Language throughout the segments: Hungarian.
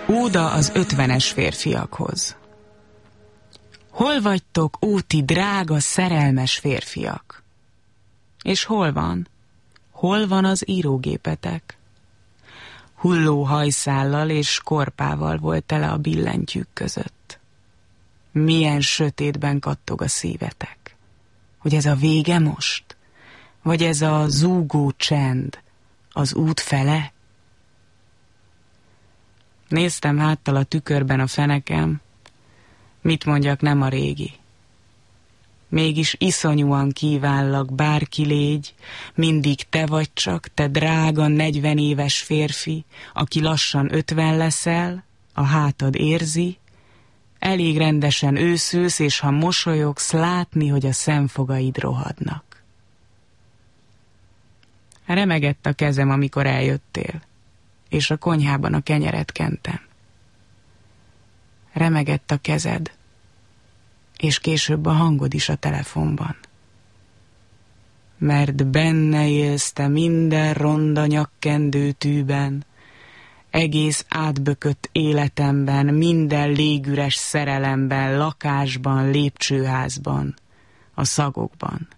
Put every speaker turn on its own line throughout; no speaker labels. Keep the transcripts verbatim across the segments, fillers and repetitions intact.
Óda az ötvenes férfiakhoz. Hol vagytok, ó ti drága, szerelmes férfiak? És hol van? Hol van az írógépetek? Hulló hajszállal és korpával volt tele a billentyűk között. Milyen sötétben kattog a szívetek. Hogy ez a vége most? Vagy ez a zúgó csend az út fele? Néztem háttal a tükörben a fenekem, mit mondjak, nem a régi. Mégis iszonyúan kívállak, bárki légy, mindig te vagy csak, te drága negyven éves férfi, aki lassan ötven leszel, a hátad érzi, elég rendesen őszülsz, és ha mosolyogsz, látni, hogy a szemfogaid rohadnak. Remegett a kezem, amikor eljöttél, és a konyhában a kenyeret kentem. Remegett a kezed, és később a hangod is a telefonban. Mert benne élsz te minden ronda nyakkendőtűben, egész átbökött életemben, minden légüres szerelemben, lakásban, lépcsőházban, a szagokban.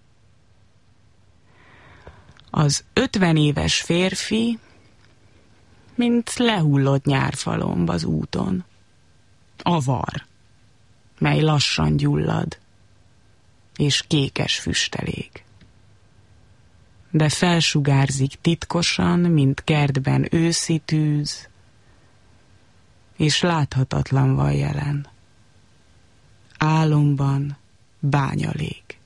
Az ötven éves férfi, mint lehullott nyárfalomb az úton. Avar, mely lassan gyullad, és kékes füstelég. De felsugárzik titkosan, mint kertben őszi tűz, és láthatatlan van jelen. Álomban bányalég.